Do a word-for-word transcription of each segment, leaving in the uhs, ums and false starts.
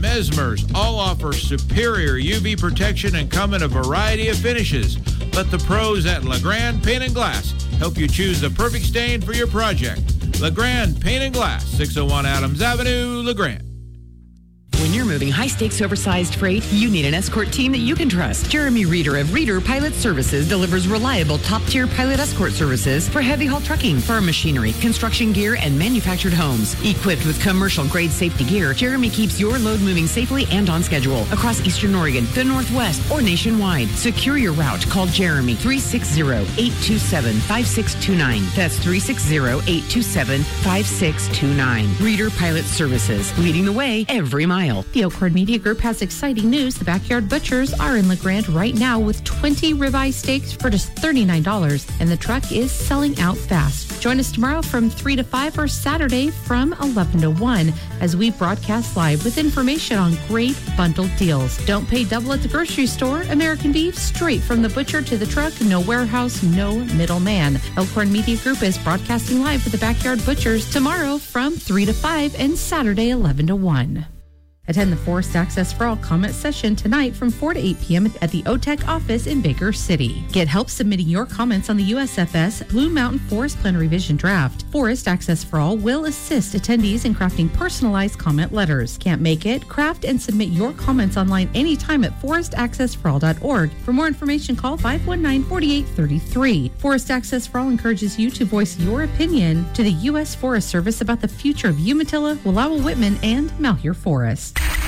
Mesmers all offer superior U V protection and come in a variety of finishes. Let the pros at LeGrand Paint and Glass help you choose the perfect stain for your project. LeGrand Paint and Glass, six oh one Adams Avenue, LeGrand. When you're moving high-stakes oversized freight, you need an escort team that you can trust. Jeremy Reeder of Reeder Pilot Services delivers reliable top-tier pilot escort services for heavy-haul trucking, farm machinery, construction gear, and manufactured homes. Equipped with commercial-grade safety gear, Jeremy keeps your load moving safely and on schedule across Eastern Oregon, the Northwest, or nationwide. Secure your route. Call Jeremy, three six zero, eight two seven, five six two nine. That's three six zero, eight two seven, five six two nine. Reeder Pilot Services, leading the way every mile. The Elkhorn Media Group has exciting news. The Backyard Butchers are in LeGrand right now with twenty ribeye steaks for just thirty-nine dollars, and the truck is selling out fast. Join us tomorrow from three to five or Saturday from eleven to one as we broadcast live with information on great bundled deals. Don't pay double at the grocery store. American beef straight from the butcher to the truck. No warehouse, no middleman. Elkhorn Media Group is broadcasting live with the Backyard Butchers tomorrow from three to five and Saturday eleven to one. Attend the Forest Access for All comment session tonight from four to eight p.m. at the O T E C office in Baker City. Get help submitting your comments on the U S F S Blue Mountain Forest Plan Revision Draft. Forest Access for All will assist attendees in crafting personalized comment letters. Can't make it? Craft and submit your comments online anytime at forest access for all dot org. For more information, call five one nine, four eight three three. Forest Access for All encourages you to voice your opinion to the U S Forest Service about the future of Umatilla, Wallowa-Whitman, and Malheur Forest.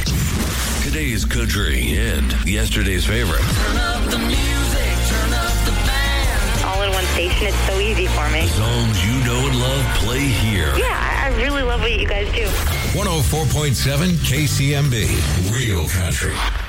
Today's country and yesterday's favorite. Turn up the music, turn up the band. All in one station, it's so easy for me. Songs you know and love play here. Yeah, I really love what you guys do. one oh four point seven K C M B, Real Country.